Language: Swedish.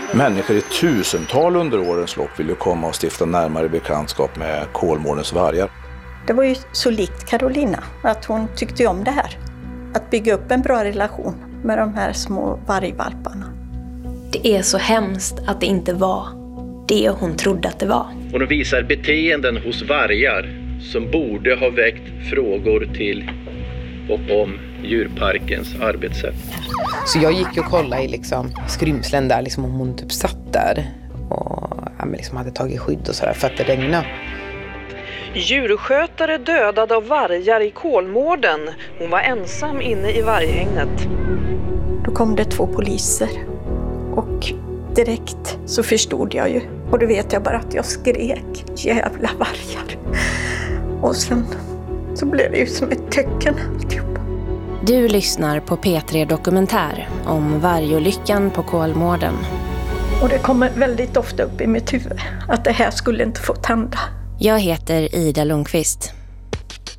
Människor i tusental under årens lopp ville komma och stifta närmare bekantskap med Kolmårdens vargar. Det var ju så likt Carolina, att hon tyckte om det här. Att bygga upp en bra relation med de här små vargvalparna. Det är så hemskt att det inte var det hon trodde att det var. Och de visar beteenden hos vargar som borde ha väckt frågor till och om djurparkens arbetssätt. Så jag gick och kollade i liksom skrymslen där, liksom om hon typ satt där och liksom hade tagit skydd och sådär för att det regnade. Djurskötare dödad av vargar i Kolmården. Hon var ensam inne i varghägnet. Då kom det 2 poliser och direkt så förstod jag ju. Och då vet jag bara att jag skrek, jävla vargar. Och sen så blev det ju som ett tecken. Du lyssnar på P3 Dokumentär om vargolyckan på Kolmården. Och det kommer väldigt ofta upp i mitt huvud att det här skulle inte få hända. Jag heter Ida Lundqvist.